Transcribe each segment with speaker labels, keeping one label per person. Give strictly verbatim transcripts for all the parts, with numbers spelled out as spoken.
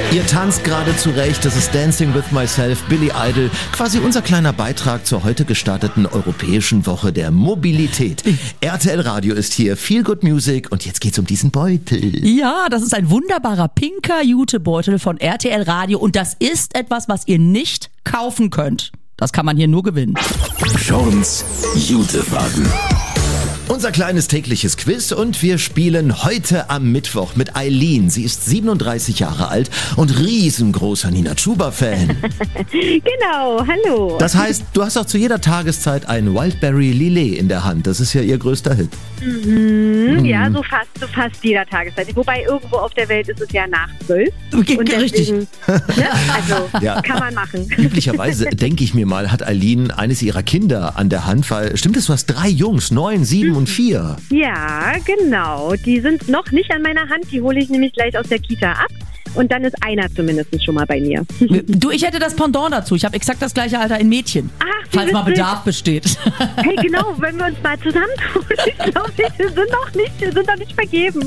Speaker 1: Ihr tanzt gerade zurecht, das ist Dancing with Myself, Billy Idol, quasi unser kleiner Beitrag zur heute gestarteten Europäischen Woche der Mobilität. R T L Radio ist hier, Feel Good Music und jetzt geht's um diesen Beutel.
Speaker 2: Ja, das ist ein wunderbarer pinker Jutebeutel von R T L Radio und das ist etwas, was ihr nicht kaufen könnt. Das kann man hier nur gewinnen.
Speaker 3: Schorns Jutefragen.
Speaker 1: Unser kleines tägliches Quiz und wir spielen heute am Mittwoch mit Eileen. Sie ist siebenunddreißig Jahre alt und riesengroßer Nina Chuba-Fan.
Speaker 4: Genau, hallo.
Speaker 1: Das heißt, du hast auch zu jeder Tageszeit ein Wildberry Lillet in der Hand. Das ist ja ihr größter Hit.
Speaker 4: Mhm, ja, so fast, so fast jeder Tageszeit. Wobei irgendwo auf der Welt ist es ja nach zwölf.
Speaker 2: Okay,
Speaker 4: und
Speaker 2: richtig.
Speaker 4: Deswegen, ne, also
Speaker 1: Ja.
Speaker 4: kann man machen.
Speaker 1: Üblicherweise, denke ich mir mal, hat Eileen eines ihrer Kinder an der Hand, weil, stimmt es, du hast drei Jungs, neun, sieben und vier.
Speaker 4: Ja, genau. Die sind noch nicht an meiner Hand. Die hole ich nämlich gleich aus der Kita ab. Und dann ist einer zumindest schon mal bei mir.
Speaker 2: Du, ich hätte das Pendant dazu. Ich habe exakt das gleiche Alter in Mädchen.
Speaker 4: Ach, wie
Speaker 2: falls mal
Speaker 4: witzig.
Speaker 2: Bedarf besteht.
Speaker 4: Hey, genau, wenn wir uns mal zusammentun. Ich glaube, wir sind noch nicht, wir sind noch nicht vergeben.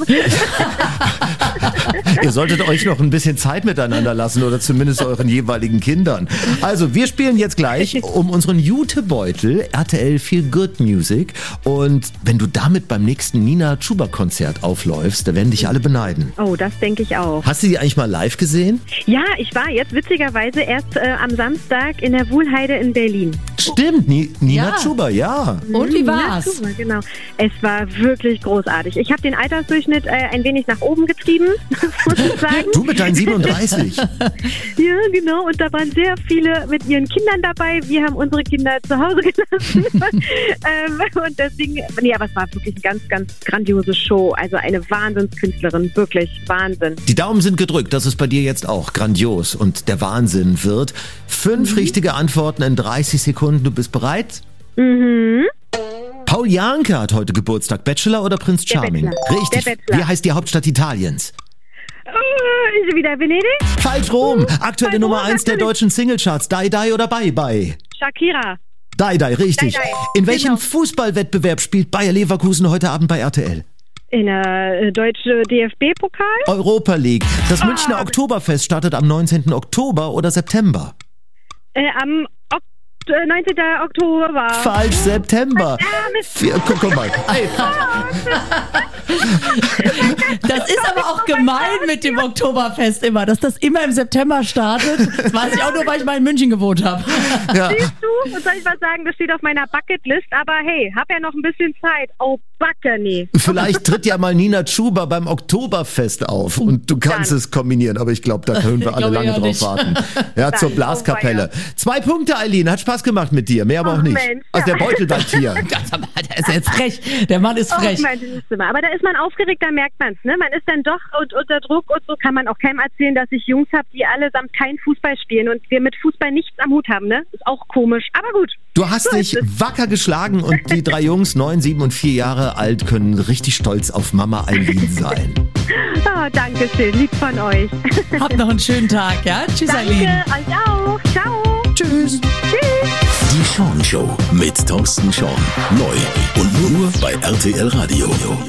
Speaker 1: Ihr solltet euch noch ein bisschen Zeit miteinander lassen oder zumindest euren jeweiligen Kindern. Also, wir spielen jetzt gleich um unseren Jutebeutel R T L Feel Good Music. Und wenn du damit beim nächsten Nina Chuba-Konzert aufläufst, da werden dich alle beneiden.
Speaker 4: Oh, das denke ich auch.
Speaker 1: Hast du die eigentlich mal live gesehen?
Speaker 4: Ja, ich war jetzt witzigerweise erst äh, am Samstag in der Wuhlheide in Berlin.
Speaker 1: Stimmt, Ni- Nina
Speaker 2: Ja.
Speaker 1: Chuba, ja.
Speaker 2: Und wie
Speaker 4: Mhm,
Speaker 2: war's?
Speaker 4: Ja, super, genau. Es war wirklich großartig. Ich habe den Altersdurchschnitt äh, ein wenig nach oben getrieben, muss ich sagen.
Speaker 1: Du mit deinen siebenunddreißig.
Speaker 4: Ja, genau. Und da waren sehr viele mit ihren Kindern dabei. Wir haben unsere Kinder zu Hause gelassen. ähm, und deswegen, nee, aber es war wirklich eine ganz, ganz grandiose Show. Also eine Wahnsinnskünstlerin. Wirklich Wahnsinn.
Speaker 1: Die Daumen sind gedrückt, dass es bei dir jetzt auch grandios und der Wahnsinn wird. Fünf richtige Antworten in dreißig Sekunden. Du bist bereit?
Speaker 4: Mhm.
Speaker 1: Paul Janke hat heute Geburtstag. Bachelor oder Prinz
Speaker 4: Der
Speaker 1: Charming?
Speaker 4: Bachelor.
Speaker 1: Richtig.
Speaker 4: Der Bachelor.
Speaker 1: Wie heißt die Hauptstadt Italiens?
Speaker 4: Äh, ist sie wieder Venedig?
Speaker 1: Falsch rum. Aktuelle
Speaker 4: Falsch
Speaker 1: Nummer
Speaker 4: rum,
Speaker 1: eins der
Speaker 4: natürlich.
Speaker 1: deutschen Singlecharts. Die Die oder Bye Bye?
Speaker 4: Shakira.
Speaker 1: Die Die, richtig.
Speaker 4: Die Die.
Speaker 1: In welchem
Speaker 4: Genau.
Speaker 1: Fußballwettbewerb spielt Bayer Leverkusen heute Abend bei R T L?
Speaker 4: In der äh, deutsche D F B-Pokal?
Speaker 1: Europa League. Das Münchner
Speaker 4: Ah.
Speaker 1: Oktoberfest startet am neunzehnten Oktober oder September?
Speaker 4: Äh, am Ok- äh, neunzehnten Oktober.
Speaker 1: Falsch, September. Vier, guck, guck mal. Ey,
Speaker 2: Das ist aber auch gemein mit dem Oktoberfest immer, dass das immer im September startet. Das weiß ich auch nur, weil ich mal in München gewohnt habe.
Speaker 1: ja.
Speaker 4: Siehst du? Was soll ich was sagen? Das steht auf meiner Bucketlist. Aber hey, hab ja noch ein bisschen Zeit. Oh, Backe, nee.
Speaker 1: Vielleicht tritt ja mal Nina Chuba beim Oktoberfest auf und du kannst
Speaker 4: Dann.
Speaker 1: es kombinieren, aber ich glaube, da können wir
Speaker 2: Ich
Speaker 1: alle
Speaker 2: glaube
Speaker 1: lange
Speaker 2: eher
Speaker 1: drauf
Speaker 2: nicht.
Speaker 1: warten. Ja, zur
Speaker 4: Dann,
Speaker 1: Blaskapelle.
Speaker 4: oh
Speaker 1: Zwei Punkte, Eileen, hat Spaß gemacht mit dir, mehr aber
Speaker 4: Ach,
Speaker 1: auch nicht.
Speaker 4: Mensch,
Speaker 1: Also der
Speaker 4: ja.
Speaker 1: Beutel bleibt hier.
Speaker 2: Das, aber, der ist jetzt frech. Der Mann ist
Speaker 4: Oh,
Speaker 2: frech.
Speaker 4: mein Zimmer. Aber da ist man aufgeregt, da merkt man es. Ne? Man ist dann doch und, unter Druck und so kann man auch keinem erzählen, dass ich Jungs habe, die allesamt kein Fußball spielen und wir mit Fußball nichts am Hut haben. Ne? Ist auch komisch, aber gut.
Speaker 1: Du hast
Speaker 4: So
Speaker 1: dich
Speaker 4: ist es.
Speaker 1: wacker geschlagen und die drei Jungs, neun, sieben und vier Jahre alt, können richtig stolz auf Mama Eileen sein.
Speaker 4: Oh, danke schön, lieb von euch.
Speaker 2: Habt noch einen schönen Tag, ja? Tschüss, Eileen.
Speaker 4: Danke, euch auch. Ciao.
Speaker 1: Tschüss.
Speaker 3: Die Schorn Show mit Thorsten Schorn. Neu und nur bei R T L Radio.